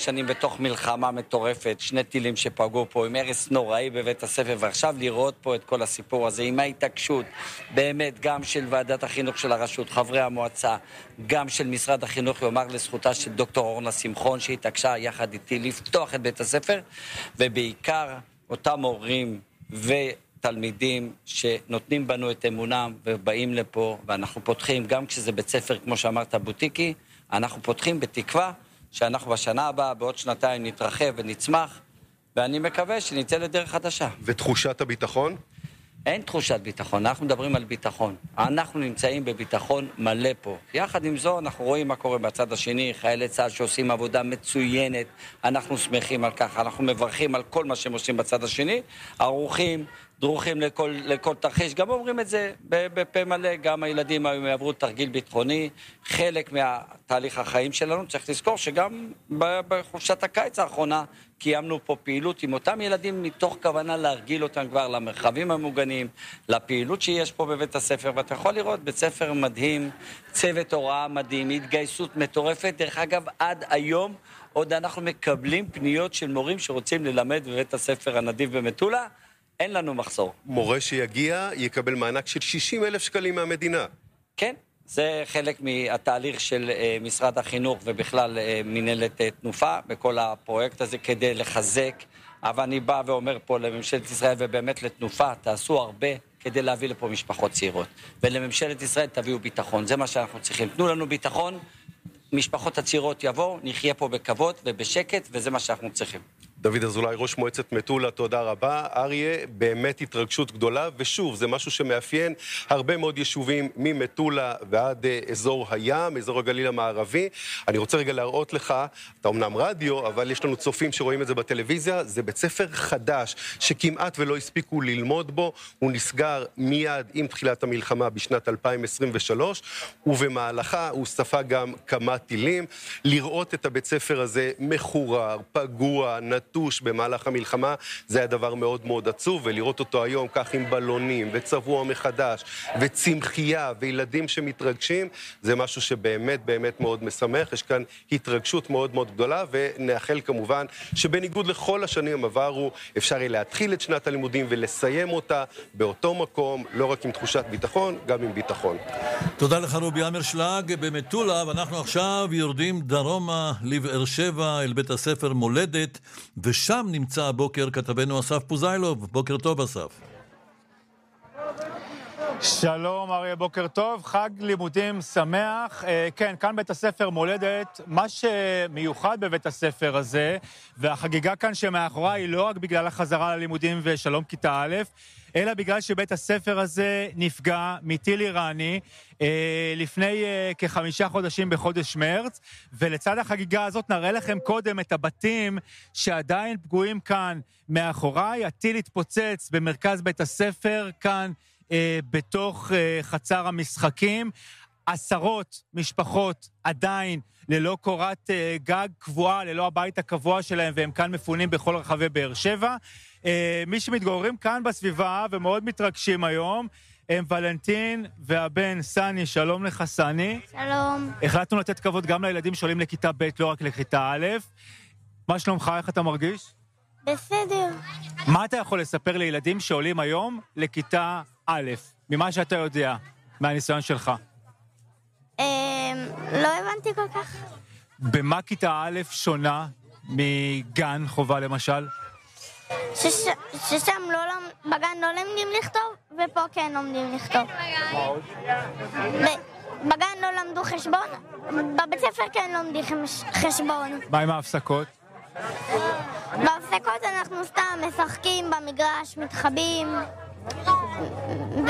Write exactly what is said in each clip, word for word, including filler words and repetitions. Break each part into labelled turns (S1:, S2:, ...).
S1: שנים בתוך מלחמה מטורפת, שני טילים שפגעו פה, עם הרס נוראי בבית הספר, ועכשיו לראות פה את כל הסיפור הזה, עם ההתעקשות, באמת, גם של ועדת החינוך של הרשות, חברי המועצה, גם של משרד החינוך, יאמר לזכותה של דוקטור אורנה שמחון, שהתעקשה יחד איתי לפתוח את בית הספר, ובעיקר אותם הורים ותלמידים שנותנים בנו את אמונם ובאים לפה, ואנחנו פותחים, גם כשזה בית ספר, כמו שאמרת, בוטיקי, אנחנו פותחים בתקווה שאנחנו בשנה הבאה, בעוד שנתיים נתרחב ונצמח, ואני מקווה שנצא לדרך חדשה.
S2: ותחושת הביטחון?
S1: אין תחושת ביטחון, אנחנו מדברים על ביטחון. אנחנו נמצאים בביטחון מלא פה. יחד עם זו, אנחנו רואים מה קורה בצד השני, חיילי צה"ל שעושים עבודה מצוינת, אנחנו שמחים על כך, אנחנו מברכים על כל מה שהם עושים בצד השני, ערוכים, דרוכים לכל, לכל תרחיש, גם אומרים את זה בפה מלא, גם הילדים היום יעברו תרגיל ביטחוני, חלק מהתהליך החיים שלנו, צריך לזכור שגם בחופשת הקיץ האחרונה, קיימנו פה פעילות עם אותם ילדים מתוך כוונה להרגיל אותם כבר למרחבים המוגנים, לפעילות שיש פה בבית הספר, ואתה יכול לראות בית ספר מדהים, צוות הוראה מדהים, התגייסות מטורפת, דרך אגב עד היום עוד אנחנו מקבלים פניות של מורים שרוצים ללמד בבית הספר הנדיב במטולה, אין לנו מחסור.
S2: מורה שיגיע יקבל מענק של שישים אלף שקלים מהמדינה.
S1: כן, זה חלק מהתהליך של משרד החינוך ובכלל מנהלת תנופה בכל הפרויקט הזה כדי לחזק, אבל אני בא ואומר פה לממשלת ישראל ובאמת לתנופה, תעשו הרבה כדי להביא לפה משפחות צעירות, ולממשלת ישראל תביאו ביטחון, זה מה שאנחנו צריכים, תנו לנו ביטחון, משפחות הצעירות יבואו, נחיה פה בכבוד ובשקט, וזה מה שאנחנו צריכים.
S2: דוד אזולאי, ראש מועצת מטולה, תודה רבה. אריה, באמת התרגשות גדולה, ושוב, זה משהו שמאפיין הרבה מאוד יישובים ממטולה ועד אזור הים, אזור הגליל המערבי. אני רוצה רגע להראות לך, אתה אומנם רדיו, אבל יש לנו צופים שרואים את זה בטלוויזיה, זה בית ספר חדש, שכמעט ולא הספיקו ללמוד בו, הוא נסגר מיד עם תחילת המלחמה בשנת אלפיים עשרים ושלוש, ובמהלכה הוא ספג גם כמה טילים. לראות את הבית ספר הזה מחורר, פגוע, נטוש במהלך המלחמה, זה היה דבר מאוד מאוד עצוב, ולראות אותו היום כך עם בלונים וצבוע מחדש וצמחייה וילדים שמתרגשים, זה משהו שבאמת באמת מאוד משמח. יש כאן התרגשות מאוד מאוד גדולה, ונאחל כמובן שבניגוד לכל השנים עברו אפשר יהיה להתחיל את שנת הלימודים ולסיים אותה באותו מקום, לא רק עם תחושת ביטחון, גם עם ביטחון.
S3: תודה לך רובי אמרשלג במטולה, ואנחנו עכשיו יורדים דרומה לבאר שבע אל בית הספר מולדת, ושם נמצא הבוקר כתבנו אסף פוזיילוב. בוקר טוב אסף.
S4: שלום אריה, בוקר טוב, חג לימודים שמח. כן, כאן בית הספר מולדת, מה שמיוחד בבית הספר הזה, והחגיגה כאן שמאחורה היא לא רק בגלל החזרה ללימודים ושלום כיתה א', אלא בגלל שבית הספר הזה נפגע מטיל איראני אה, לפני אה, כחמישה חודשים בחודש מרץ, ולצד החגיגה הזאת נראה לכם קודם את הבתים שעדיין פגועים כאן מאחוריי. הטיל התפוצץ במרכז בית הספר כאן אה, בתוך אה, חצר המשחקים. עשרות משפחות עדיין ללא קורת אה, גג קבועה, ללא הבית הקבוע שלהם, והם כאן מפונים בכל רחבי באר שבע. אה, מי שמתגוררים כאן בסביבה ומאוד מתרגשים היום, הם ולנטין והבן סני. שלום לך סני.
S5: שלום.
S4: החלטנו לתת כבוד גם לילדים שעולים לכיתה ב', לא רק לכיתה א'. מה שלומך? איך אתה מרגיש?
S5: בסדר.
S4: מה אתה יכול לספר לילדים שעולים היום לכיתה א', ממה שאתה יודע, מהניסיון שלך?
S5: לא הבנתי כל כך.
S4: במה כיתה א' שונה מגן חובה למשל?
S5: ששם בגן לא למדים לכתוב, ופה כן לומדים לכתוב.
S4: מה עוד?
S5: בגן לא למדו חשבון, בבית ספר כן לומדים חשבון.
S4: מה עם ההפסקות?
S5: בהפסקות אנחנו סתם משחקים במגרש, מתחבאים, ו...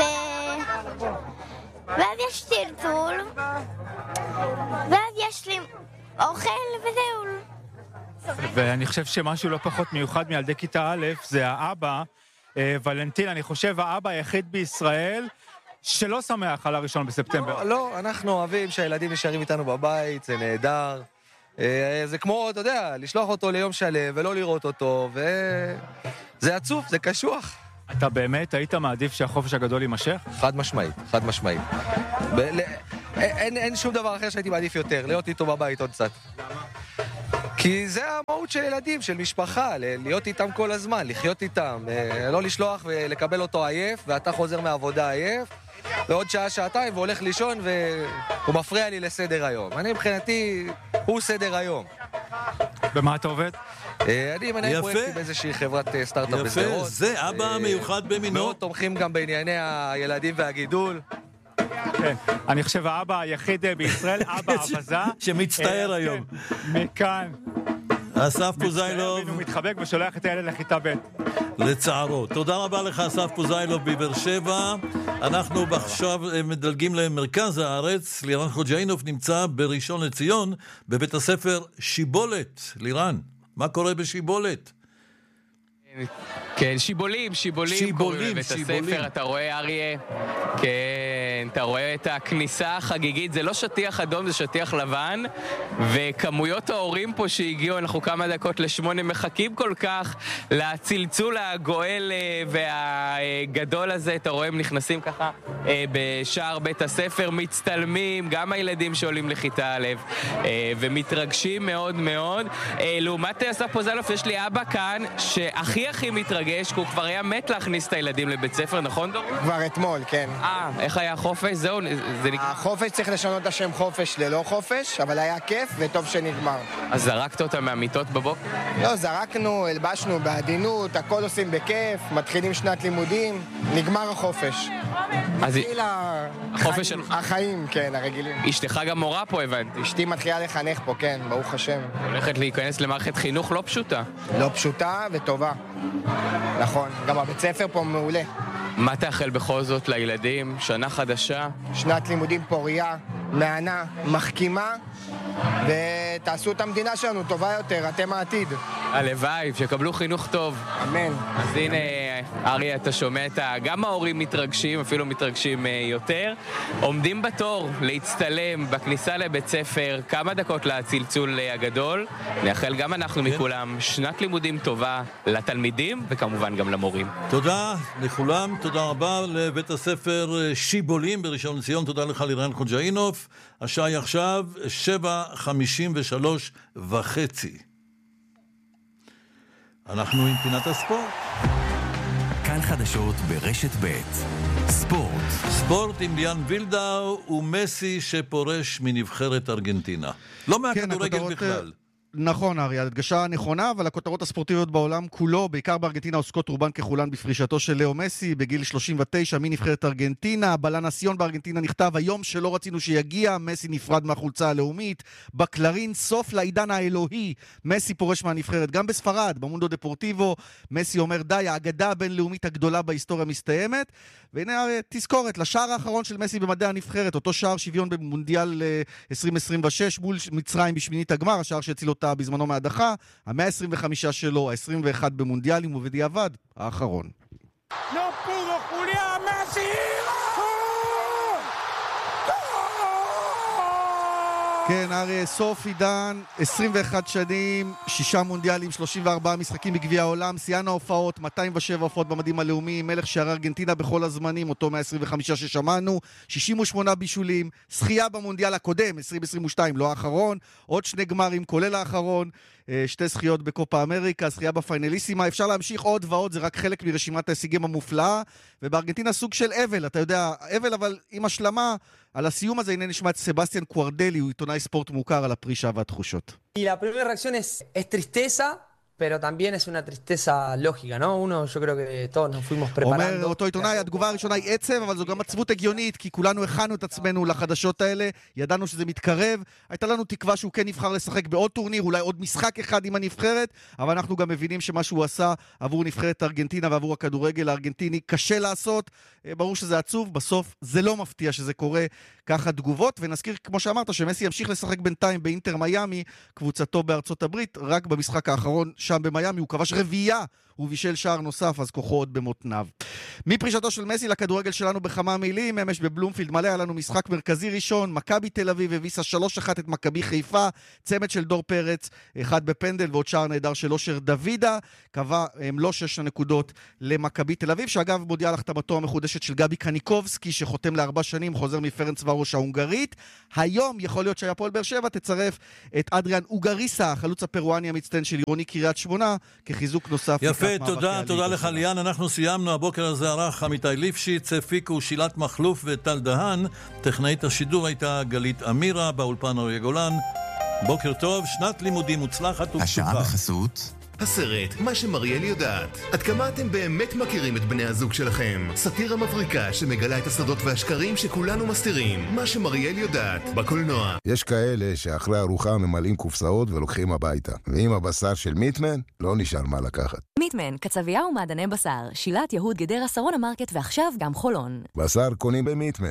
S5: ואז יש צלצול, ואז יש לי אוכל וזהו.
S4: ואני חושב שמשהו לא פחות מיוחד מילדי כיתה א', זה האבא, ולנטין, אני חושב האבא היחיד בישראל שלא שמח על הראשון בספטמבר.
S6: לא, לא, אנחנו אוהבים שהילדים נשארים איתנו בבית, זה נהדר. זה כמו, אתה יודע, לשלוח אותו ליום שלם ולא לראות אותו, וזה עצוב, זה קשוח.
S4: אתה באמת היית מעדיף שהחופש הגדול יימשך?
S6: חד משמעית, חד משמעית. ב- אין, אין שום דבר אחר שהייתי מעדיף יותר, להיות איתו בבית עוד קצת. כי זה המהות של ילדים, של משפחה, להיות איתם כל הזמן, לחיות איתם, לא לשלוח ולקבל אותו עייף, ואתה חוזר מעבודה עייף, ועוד שעה, שעתיים, והולך לישון, והוא מפריע לי לסדר היום. אני מבחינתי, הוא סדר היום.
S4: במה אתה עובד?
S6: אני מנהל פרויקטים באיזושהי חברת סטארט-אפ בסדרות.
S3: יפה, זה אבא מיוחד במינו.
S6: מאוד תומכים גם בענייני הילדים והגידול.
S4: כן, אני חושב האבא היחיד בישראל, אבא אבזה.
S3: שמצטער היום.
S4: מכאן.
S3: אסף פוזיילוב.
S4: הוא מתחבק ושולח את הילד לכיתה ב'.
S3: לצערו. תודה רבה לך, אסף פוזיילוב בבאר שבע. אנחנו עכשיו מדלגים למרכז הארץ. לירן חוג'יינוף נמצא בראשון לציון, בבית הספר שיבולת. לירן, מה קורה בשיבולת?
S7: כן, שיבולים, שיבולים,
S3: שיבולים,
S7: בבית
S3: שיבולים.
S7: הספר, אתה רואה אריה, כן, אתה רואה את הכניסה החגיגית, זה לא שטיח אדום, זה שטיח לבן, וכמויות ההורים פה שהגיעו, אנחנו כמה דקות לשמונה, מחכים כל כך לצלצול הגואל והגדול הזה, אתה רואה, הם נכנסים ככה בשער בית הספר, מצטלמים, גם הילדים שעולים לכיתה א', ומתרגשים מאוד מאוד. לעומת אסף פוזיילוב, יש לי אבא כאן, שהכי הכי מתרגש, כי הוא כבר היה מת להכניס את הילדים לבית ספר, נכון דור?
S8: כבר אתמול, כן.
S7: אה, איך היה החופש? זהו, זה נגמר.
S8: החופש צריך לשנות את השם חופש ללא חופש, אבל היה כיף וטוב שנגמר.
S7: אז זרקת אותם מהמיטות בבוקר?
S8: לא, זרקנו, הלבשנו בעדינות, הכל עושים בכיף, מתחילים שנת לימודים, נגמר החופש.
S7: אז
S8: מתחיל
S7: החופש של...
S8: החיים, כן, הרגילים.
S7: אשתך גם מורה פה, הבנתי.
S8: אשתי מתחילה לחנך פה, כן, ברוך השם.
S7: הולכת להיכנס למערכת חינוך לא פשוטה.
S8: לא פשוטה וטובה. נכון, גם הבית ספר פה מעולה.
S7: מה תאחל בכל זאת לילדים? שנה חדשה?
S8: שנת לימודים פוריה, מענה, מחכימה, ותעשו את המדינה שלנו טובה יותר, אתם העתיד.
S7: הלוואי, שקבלו חינוך טוב.
S8: אמן.
S7: אז הנה, אריה, אתה שומע את ה... גם ההורים מתרגשים, אפילו מתרגשים יותר. עומדים בתור להצטלם בכניסה לבית ספר, כמה דקות לצלצול הגדול. נאחל גם אנחנו מכולם שנת לימודים טובה לתלמידים, וכמובן גם למורים.
S3: תודה לכולם, תודה רבה לבית הספר שיבולים בראשון לציון, תודה לך לירן חוג'יינוף. השעה היא עכשיו שבע חמישים ושלוש וחצי. אנחנו עם פינת הספורט.
S9: כאן חדשות ברשת ב' ספורט.
S3: ספורט עם ליאן וילדאו ומסי שפורש מנבחרת ארגנטינה. לא מהכדורגל כן, בכלל.
S10: נכון, אריה, הדגשה נכונה, אבל הכותרות הספורטיביות בעולם כולו, בעיקר בארגנטינה, עוסקות רובן ככולן בפרישתו של לאו מסי, בגיל שלושים ותשע, מנבחרת ארגנטינה. בלנסיון בארגנטינה נכתב, היום שלא רצינו שיגיע, מסי נפרד מהחולצה הלאומית. בקלרין, סוף לעידן האלוהי, מסי פורש מהנבחרת. גם בספרד, במונדו דפורטיבו, מסי אומר, די, האגדה הבינלאומית הגדולה בהיסטוריה מסתיימת. והנה תזכורת, לשער האחרון של מסי במדעי הנבחרת, אותו שער שוויון במונדיאל עשרים עשרים ושש מול מצרים בשמינית הגמר, השער שהציל אותה בזמנו מהדחה, ה-מאה עשרים וחמש שלו, ה-עשרים ואחת במונדיאלים, ובדיעבד, האחרון.
S11: לא פודו חוליאן, מסי!
S10: כן, אריה, סוף עידן, עשרים ואחת שנים, שישה מונדיאלים, שלושים וארבעה משחקים בגביע העולם, שיאן ההופעות, מאתיים ושבע הופעות במדים הלאומיים, מלך שערי ארגנטינה בכל הזמנים, אותו מאה עשרים וחמש ששמענו, שישים ושמונה בישולים, שחייה במונדיאל הקודם, עשרים עשרים ושתיים, לא האחרון, עוד שני גמרים, כולל האחרון, שתי זכיות בקופה אמריקה, זכייה בפיינליסימה, אפשר להמשיך עוד ועוד, זה רק חלק מרשימת ההישגים המופלאה, ובארגנטינה סוג של אבל, אתה יודע, אבל אבל עם השלמה, על הסיום הזה הנה נשמע את סבסטיאן קוארדלי, הוא עיתונאי ספורט מוכר על הפרישה והתחושות.
S12: Y la primera reacción es, es tristeza, pero también es una tristeza lógica, ¿no? Uno, yo creo que todos nos fuimos preparando.
S10: אומר אותו עיתונאי, התגובה הראשונה היא עצב, אבל זו גם עצבות הגיונית, כי כולנו הכנו את עצמנו לחדשות האלה, ידענו שזה מתקרב, הייתה לנו תקווה שהוא כן נבחר לשחק בעוד טורניר, אולי עוד משחק אחד עם הנבחרת, אבל אנחנו גם מבינים שמה שהוא עשה עבור נבחרת ארגנטינה ועבור הכדורגל הארגנטיני קשה לעשות, ברור שזה עצוב, בסוף זה לא מפתיע שזה קורה ככה תגובות, ונזכיר כמו שאמרת שמסי ימשיך לשחק בינתיים באינטר מיאמי, קבוצתו בארצות הברית, רק במשחק האחרון שם במיימי, הוא כבש רביעייה ובישל שער נוסף, אז כוחו עוד במותניו. מפרישתו של מסי לכדורגל שלנו בכמה מילים, אמש בבלומפילד מלא היה לנו משחק מרכזי ראשון, מכבי תל אביב הביסה שלוש אחת את מכבי חיפה, צמד של דור פרץ, אחד בפנדל ועוד שער נהדר של אושר דוידה, קבע לא שש נקודות למכבי תל אביב, שאגב מודיעה על החתמתו המחודשת של גבי קניקובסקי, שחותם לארבע שנים, חוזר מפרנץ ורוש ההונגרית. היום יכול להיות שהפועל באר שבע תצרף את אדריאן אוגריסה, החלוץ הפרואני המצטיין של עירוני קריית שמונה, כחיזוק נוסף.
S3: יפה, תודה, תודה לך ליאן. אנחנו סיימנו, הבוקר הזה ערך עמיתי ליפשיץ, הפיקו שילת מחלוף וטל דהן, טכנאית השידור הייתה גלית אמירה, באולפן אריה גולן. בוקר טוב, שנת לימודים מוצלחת ובטוחה.
S9: השעה בחסות
S13: הסרט, מה שמריאל יודעת. עד כמה אתם באמת מכירים את בני הזוג שלכם? סאטירה מבריקה שמגלה את הסודות והשקרים שכולנו מסתירים. מה שמריאל יודעת, בקולנוע.
S14: יש כאלה שאחרי ארוחה ממלאים קופסאות ולוקחים הביתה. ועם הבשר של מיטמן, לא נשאר מה לקחת.
S15: מיטמן, קצבייה ומעדני בשר. שילת יהוד גדרה שרונה מרקט ועכשיו גם חולון.
S14: בשר קונים במיטמן.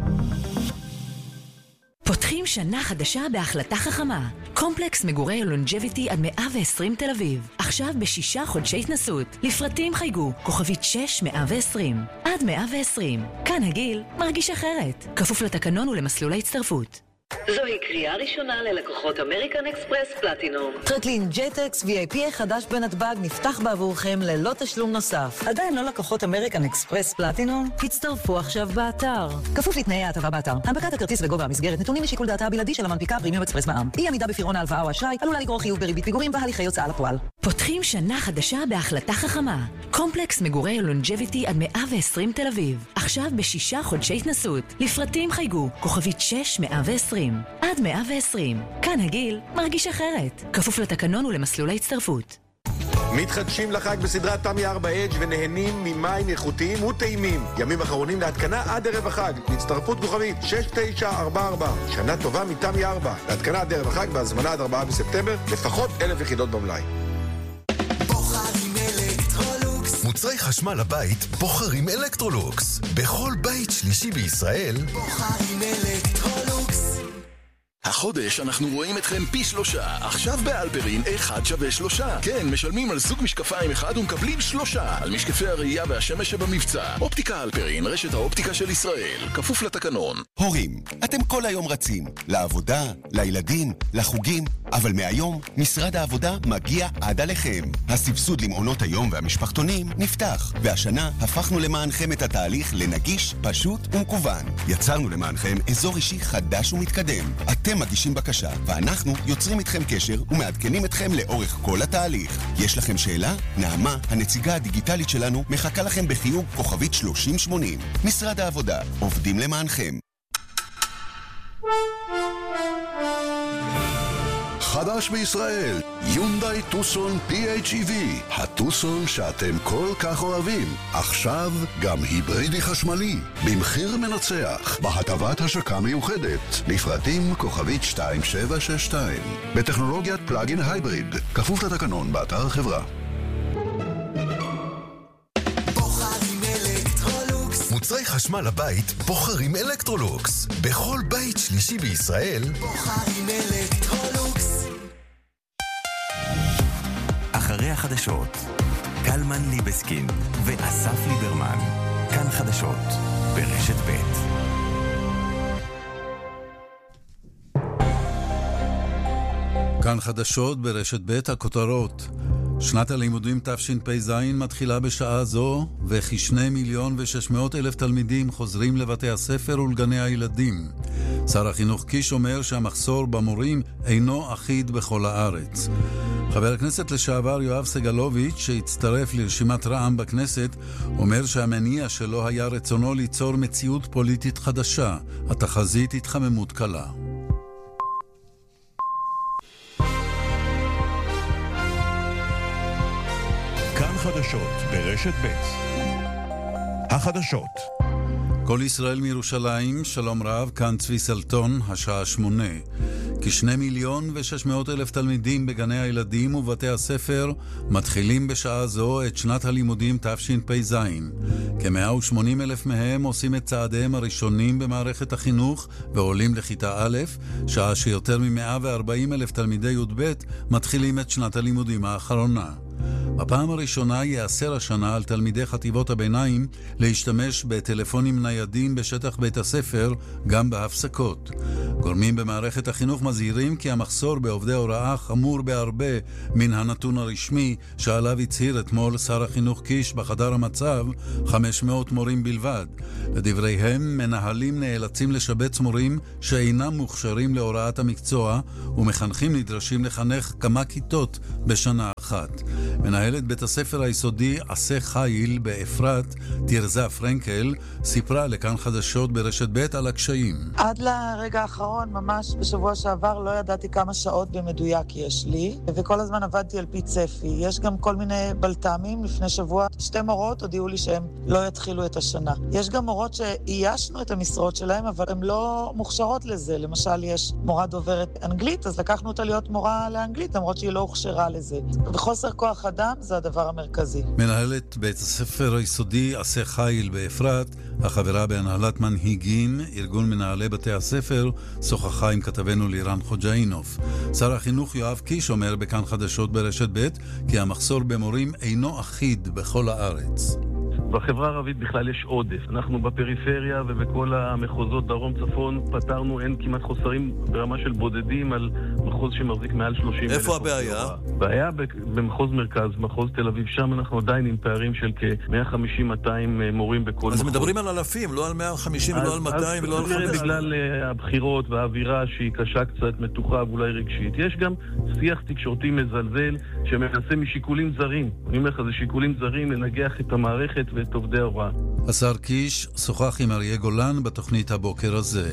S15: פותחים שנה חדשה בהחלטה חכמה. קומפלקס מגורי לונג'ביטי עד מאה ועשרים תל אביב. עכשיו בשישה חודשי התנסות. לפרטים חייגו, כוכבית שש מאה ועשרים. עד מאה ועשרים. כאן הגיל מרגיש אחרת. כפוף לתקנון ולמסלול ההצטרפות.
S16: זוהי קריאה ראשונה ללקוחות אמריקן אקספרס פלטינום.
S17: טרקלין ג'ייטקס וי איי פי החדש בנתב"ג נפתח בעבורכם ללא תשלום נוסף. עדיין לא לקוחות אמריקן אקספרס פלטינום? הצטרפו עכשיו באתר. כפוף לתנאי ההטבה באתר. הנפקת הכרטיס וגובה המסגרת נתונים לשיקול דעתה הבלעדי של המנפיקה פרימיום אקספרס מע"מ. אי עמידה בפירעון ההלוואה או אשראי עלולה לגרור חיוב בריבית פיגורים והליכי הוצאה לפועל.
S15: פותחים שנה חדשה בהחלטה חכמה. קומפלקס מגורי לונג'ביטי עד מאה ועשרים תל אביב. עכשיו בשישה חודשי התנסות. לפרטים חייגו, כוכבית שש מאה ועשרים. עד מאה ועשרים. כאן הגיל מרגיש אחרת. כפוף לתקנון ולמסלול ההצטרפות.
S18: מתחדשים לחג בסדרת תמי ארבע אדג' ונהנים ממים איכותיים וטעימים. ימים אחרונים להתקנה עד ערב החג. להצטרפות כוכבית שש תשע ארבע ארבע. שנה טובה מתמי ארבע. להתקנה עד ערב החג בהזמנה עד ארבעה בספטמבר. לפחות אלף יחידות במלאי.
S13: מוצרי חשמל לבית בוחרים אלקטרולוקס. בכל בית שלישי בישראל בוחרים אלקטרולוקס. החודש אנחנו רואים אתכם פי שלושה. עכשיו באלפרין אחד שווה שלושה. כן, משלמים על זוג משקפיים אחד ומקבלים שלושה. על משקפי הראייה והשמש שבמבצע. אופטיקה אלפרין, רשת האופטיקה של ישראל. כפוף לתקנון.
S19: הורים, אתם כל היום רצים. לעבודה, לילדים, לחוגים. אבל מהיום, משרד העבודה מגיע עד עליכם. הסבסוד למעונות היום והמשפחתונים נפתח. והשנה הפכנו למענכם את התהליך לנגיש, פשוט ומקוון. יצרנו למענכם אזור אישי חדש ומתקדם. אתם מגישים בקשה, ואנחנו יוצרים איתכם קשר ומעדכנים אתכם לאורך כל התהליך. יש לכם שאלה? נעמה, הנציגה הדיגיטלית שלנו, מחכה לכם בחיוג כוכבית שלושים שמונים. משרד העבודה, עובדים למענכם.
S20: חדש בישראל, יונדאי טוסון פי אייץ' אי וי, הטוסון שאתם כל כך אוהבים. עכשיו גם היברידי חשמלי, במחיר מנצח, בהטבת השקה מיוחדת. לפרטים כוכבית שתיים שבע שש שתיים, בטכנולוגיית פלאגין הייבריד, כפוף לתקנון באתר החברה.
S13: מוצרי חשמל לבית בוחרים אלקטרולוקס. בכל בית שלישי בישראל בוחרים אלקטרולוקס.
S9: אחרי החדשות, קלמן ליבסקין ואסף ליברמן. כאן חדשות ברשת ב'.
S21: כאן חדשות ברשת ב', הכותרות. שנת הלימודים תשפ"ז מתחילה בשעה זו, וכשני מיליון ושש מאות אלף תלמידים חוזרים לבתי הספר ולגני הילדים. שר החינוך קיש אומר שהמחסור במורים אינו אחיד בכל הארץ. חבר הכנסת לשעבר יואב סגלוביץ' שהצטרף לרשימת רע"מ בכנסת, אומר שהמניע שלו היה רצונו ליצור מציאות פוליטית חדשה. התחזית התחממות קלה.
S22: כאן חדשות ברשת ב'. החדשות.
S21: כל ישראל מירושלים, שלום רב, כאן צבי סלטון, השעה שמונה. כשני מיליון ושש מאות אלף תלמידים בגני הילדים ובתי הספר מתחילים בשעה זו את שנת הלימודים תשפ"ז. כ-מאה ושמונים אלף מהם עושים את צעדיהם הראשונים במערכת החינוך ועולים לכיתה א', שעה שיותר מ-מאה וארבעים אלף תלמידי י"ב מתחילים את שנת הלימודים האחרונה. בפעם הראשונה יאסר השנה על תלמידי חטיבות הביניים להשתמש בטלפונים ניידים בשטח בית הספר גם בהפסקות. גורמים במערכת החינוך מזהירים כי המחסור בעובדי הוראה חמור בהרבה מן הנתון הרשמי שעליו הצהיר אתמול שר החינוך קיש בחדר המצב, חמש מאות מורים בלבד. לדבריהם, מנהלים נאלצים לשבץ מורים שאינם מוכשרים להוראת המקצוע, ומחנכים נדרשים לחנך כמה כיתות בשנה אחת. מנהלת בית הספר היסודי עשה חיל באפרת, תרזה פרנקל, סיפרה לכאן חדשות ברשת ב' על הקשיים.
S1: עד לרגע האחרון, ממש בשבוע שעבר, לא ידעתי כמה שעות במדויק יש לי, וכל הזמן עבדתי על פי צפי. יש גם כל מיני בלת"מים. לפני שבוע שתי מורות הודיעו לי שהם לא יתחילו את השנה. יש גם מורות שאיישנו את המשרות שלהם, אבל הן לא מוכשרות לזה. למשל, יש מורה דוברת אנגלית, אז לקחנו אותה להיות מורה לאנגלית, למרות שהיא לא הוכשרה לזה. וחוסר כוח אדם זה הדבר המרכזי.
S21: מנהלת בית הספר היסודי עשה חיל באפרת, החברה בהנהלת מנהיגים, ארגון מנהלי בתי הספר, שוחחה עם כתבנו לירן חוג'אינוף. שר החינוך יואב קיש אומר בכאן חדשות ברשת ב' כי המחסור במורים אינו אחיד בכל הארץ.
S2: בחברה הערבית בכלל יש עודף. אנחנו בפריפריה ובכל המחוזות דרום צפון פתרנו, אין כמעט חוסרים ברמה של בודדים על מחוז שמחזיק מעל שלושים אלף.
S3: איפה הבעיה?
S2: הבעיה במחוז מרכז, מחוז תל אביב, שם אנחנו עדיין עם פערים של כ-מאה וחמישים עד מאתיים מורים בכל מחוז.
S3: אז מדברים על אלפים, לא על מאה וחמישים ולא על מאתיים ולא על חמש מאות.
S2: בגלל הבחירות והאווירה שהיא קשה קצת, מתוחה ואולי רגשית. יש גם שיח תקשורתי מזלזל שמנסה משיקולים זרים. אני אומר לך, זה שיקולים זרים לנגח את המערכת ואת עובדי ההוראה.
S21: השר קיש שוחח עם אריה גולן בתוכנית הבוקר הזה.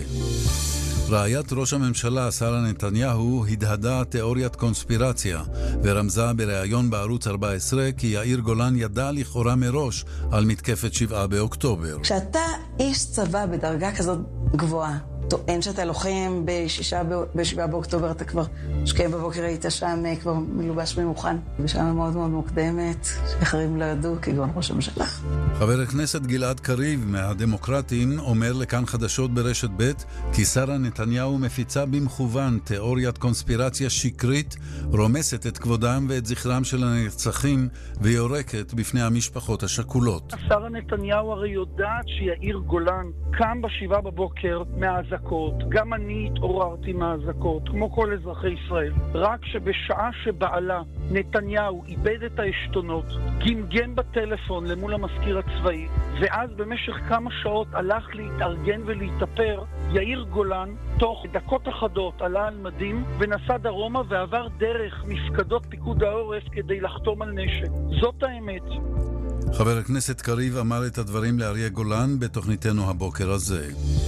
S21: רעיית ראש הממשלה שרה נתניהו הדהדה תיאוריית קונספירציה ורמזה בריאיון בערוץ ארבע עשרה כי יאיר גולן ידע לכאורה מראש על מתקפת שבעה באוקטובר.
S23: כשאתה איש צבא בדרגה כזאת גבוהה, טוען שאתה לוחם בשישה, בשבעה באוקטובר, אתה כבר שקיים בבוקר היית שם כבר מלובש ממוכן, בשעה מאוד מאוד מוקדמת, שאחרים לא ידעו, כגון ראש הממשלה.
S21: חבר הכנסת גלעד קריב מהדמוקרטים אומר לכאן חדשות ברשת ב' כי שרה נתניהו מפיצה במכוון תיאוריית קונספירציה שקרית, רומסת את כבודם ואת זכרם של הנרצחים ויורקת בפני המשפחות השכולות.
S24: שרה נתניהו הרי יודעת שיאיר גולן קם בשבעה בבוקר מהזקות, גם אני התעוררתי מהזקות, כמו כל אזרחי ישראל. רק שבשעה שבעלה נתניהו איבד את העשתונות, גמגן בטלפון למול המזכיר הצבאי, ואז במשך כמה שעות הלך להתארגן ולהתאפר, יאיר גולן תוך דקות אחדות עלה על מדים ונסע דרומה ועבר דרך מפקדות פיקוד העורף כדי לחתום על נשק. זאת האמת.
S21: חבר הכנסת קריב אמר את הדברים לאריה גולן בתוכניתנו הבוקר הזה.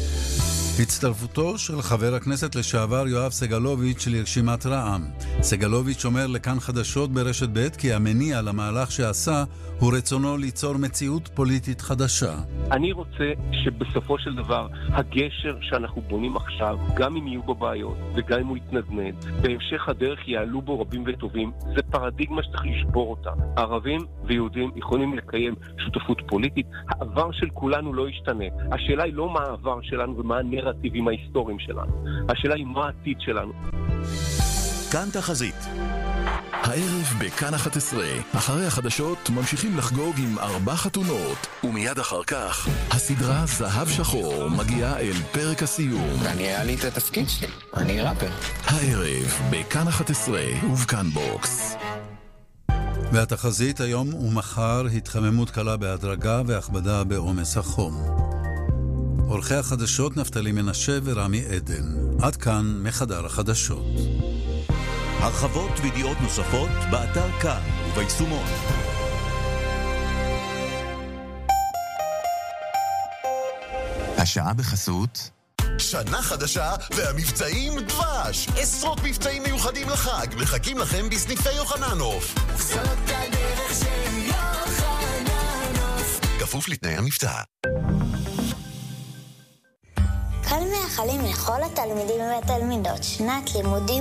S21: הצטרפותו של חבר הכנסת לשעבר יואב סגלוביץ' לרשימת רע"מ. סגלוביץ' אומר לכאן חדשות ברשת ב' כי המניע למהלך שעשה הוא רצונו ליצור מציאות פוליטית חדשה.
S25: אני רוצה שבסופו של דבר הגשר שאנחנו בונים עכשיו, גם אם יהיו בו בעיות וגם אם הוא יתנדנד, בהמשך הדרך יעלו בו רבים וטובים. זה פרדיגמה שצריך לשבור אותה. ערבים ויהודים יכולים לקיים שותפות פוליטית. העבר של כולנו לא ישתנה. השאלה היא לא מה העבר שלנו ומה הנרטיבים ההיסטוריים שלנו. השאלה היא מה העתיד שלנו.
S13: כאן תחזית. הערב בכאן אחת עשרה, אחרי החדשות ממשיכים לחגוג עם ארבע חתונות, ומיד אחר כך הסדרה זהב שחור מגיעה אל פרק הסיום.
S26: אני היה לי את התפקיד שלי, אני ראפר.
S13: הערב בכאן אחת עשרה ובכאן בוקס.
S21: והתחזית היום ומחר התחממות קלה בהדרגה והכבדה בעומס החום. עורכי החדשות נפתלי מנשה ורמי עדן. עד כאן מחדר החדשות.
S22: הרחבות וידיעות נוספות באתר כאן וביישומון.
S9: השעה בחסות
S13: שנה חדשה והמבצעים דבש. עשרות מבצעים מיוחדים לחג מחכים לכם בסניפי יוחננוף. זאת הדרך של יוחננוף. כפוף לתנאי המבצע.
S5: כאן מאחלים לכל התלמידים והתלמידות שנת לימודים